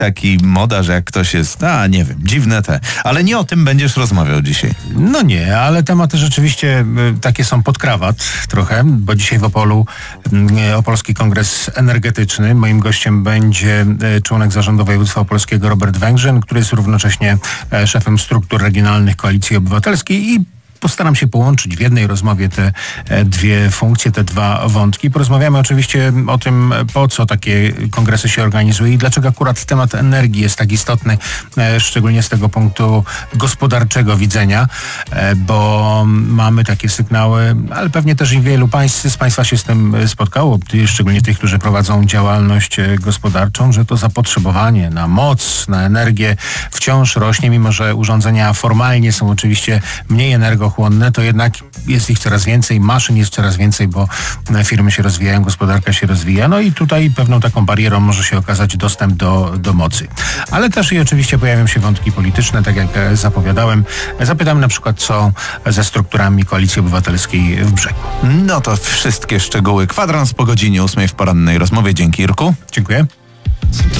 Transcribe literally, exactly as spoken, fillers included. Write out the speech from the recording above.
taki moda, że jak ktoś jest, a nie wiem, dziwne te. Ale nie o tym będziesz rozmawiał dzisiaj. No nie, ale tematy rzeczywiście y, takie są pod krawat trochę, bo dzisiaj w Opolu y, Opolski Kongres Energetyczny. Moim gościem będzie y, członek zarządu województwa opolskiego Robert Węgrzyn, który jest równocześnie y, szefem struktur regionalnych Koalicji Obywatelskiej i postaram się połączyć w jednej rozmowie te e, dwie funkcje, te dwa wątki. Porozmawiamy oczywiście o tym, po co takie kongresy się organizuje i dlaczego akurat temat energii jest tak istotny, e, szczególnie z tego punktu gospodarczego widzenia, e, bo mamy takie sygnały, ale pewnie też i wielu państw, z Państwa się z tym spotkało, szczególnie tych, którzy prowadzą działalność e, gospodarczą, że to zapotrzebowanie na moc, na energię wciąż rośnie, mimo że urządzenia formalnie są oczywiście mniej energochłonne, to jednak jest ich coraz więcej, maszyn jest coraz więcej, bo firmy się rozwijają, gospodarka się rozwija. No i tutaj pewną taką barierą może się okazać dostęp do, do mocy. Ale też i oczywiście pojawią się wątki polityczne, tak jak zapowiadałem. Zapytam na przykład, co ze strukturami Koalicji Obywatelskiej w Brzegu. No to wszystkie szczegóły. Kwadrans po godzinie ósmej w porannej rozmowie. Dzięki, Irku. Dziękuję.